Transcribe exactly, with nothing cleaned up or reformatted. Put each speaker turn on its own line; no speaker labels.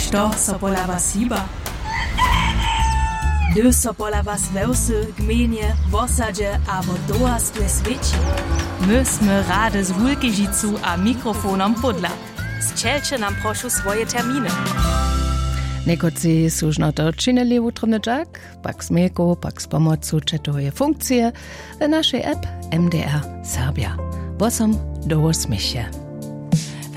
Što so pola was hiba? Gdy so pola was wełsy, gmienie, w osadzie albo dołastwe świeci. My sme rady z Wulkežicu a mikrofonom podla. Zčelče nam prošu swoje terminy.
Nekoci su už na to činili utromny džak, pak s meko, pak s pomocu četoje funkcije v našej app M D R Serbia. Bosom do smyšje.